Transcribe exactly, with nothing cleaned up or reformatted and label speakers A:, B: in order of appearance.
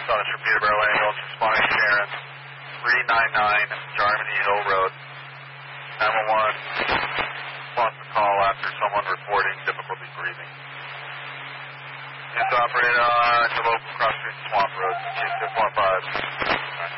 A: on a Peterborough ambulance responding to Sharon, three ninety-nine Germany Hill Road. nine one one wants to call after someone reporting difficulty breathing. Units operator on the local cross street Swamp Road, six four five.